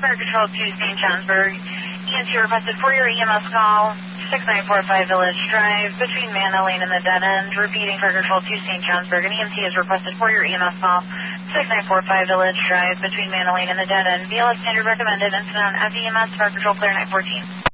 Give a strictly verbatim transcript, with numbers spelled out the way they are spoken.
Fire Control to Saint Johnsburg. E M T requested for your E M S call, six nine four five Village Drive, between Manna Lane and the dead end. Repeating, Fire Control to Saint Johnsburg. An E M T is requested for your E M S call, six nine four five Village Drive, between Manna Lane and the dead end. B L S standard recommended. Incident on F E M S, Fire Control clear nine fourteen.